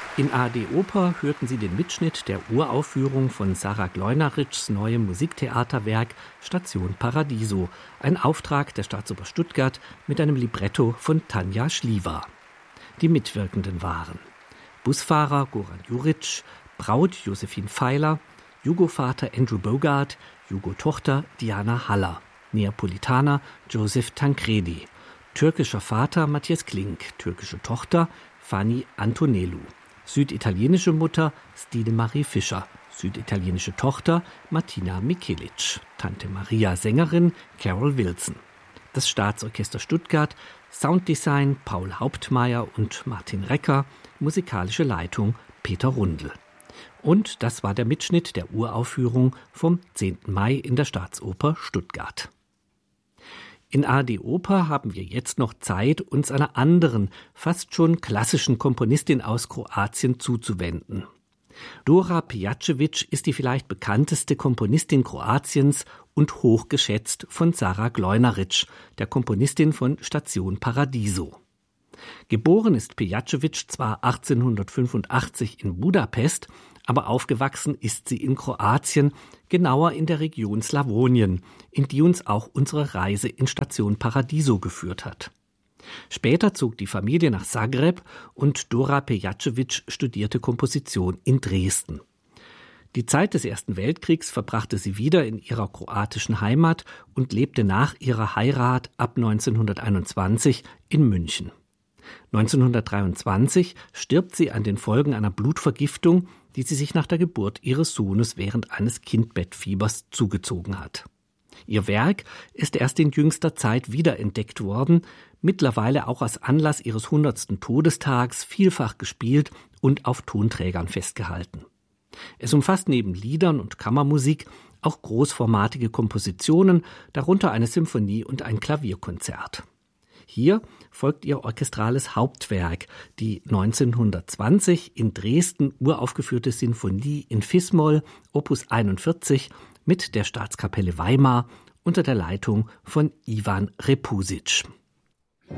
In ARD Oper hörten Sie den Mitschnitt der Uraufführung von Sarah Gleuneritschs neuem Musiktheaterwerk Station Paradiso, ein Auftrag der Staatsoper Stuttgart mit einem Libretto von Tanja Schliever. Die Mitwirkenden waren Busfahrer Goran Juric, Braut Josephine Feiler, Jugovater Andrew Bogart, Jugotochter Diana Haller, Neapolitaner Joseph Tancredi, türkischer Vater Matthias Klink, türkische Tochter Fanny Antonellu, süditalienische Mutter Stine Marie Fischer, süditalienische Tochter Martina Mikelic, Tante Maria Sängerin Carol Wilson. Das Staatsorchester Stuttgart, Sounddesign Paul Hauptmeier und Martin Recker, musikalische Leitung Peter Rundl. Und das war der Mitschnitt der Uraufführung vom 10. Mai in der Staatsoper Stuttgart. In ARD Oper haben wir jetzt noch Zeit, uns einer anderen, fast schon klassischen Komponistin aus Kroatien zuzuwenden. Dora Pejacevic ist die vielleicht bekannteste Komponistin Kroatiens und hochgeschätzt von Sarah Gleuneritsch, der Komponistin von Station Paradiso. Geboren ist Pejacevic zwar 1885 in Budapest, aber aufgewachsen ist sie in Kroatien, genauer in der Region Slawonien, in die uns auch unsere Reise in Station Paradiso geführt hat. Später zog die Familie nach Zagreb und Dora Pejacevic studierte Komposition in Dresden. Die Zeit des Ersten Weltkriegs verbrachte sie wieder in ihrer kroatischen Heimat und lebte nach ihrer Heirat ab 1921 in München. 1923 stirbt sie an den Folgen einer Blutvergiftung, die sie sich nach der Geburt ihres Sohnes während eines Kindbettfiebers zugezogen hat. Ihr Werk ist erst in jüngster Zeit wiederentdeckt worden, mittlerweile auch als Anlass ihres 100. Todestags vielfach gespielt und auf Tonträgern festgehalten. Es umfasst neben Liedern und Kammermusik auch großformatige Kompositionen, darunter eine Symphonie und ein Klavierkonzert. Hier folgt ihr orchestrales Hauptwerk, die 1920 in Dresden uraufgeführte Sinfonie in Fis-Moll, Opus 41, mit der Staatskapelle Weimar unter der Leitung von Ivan Repusic.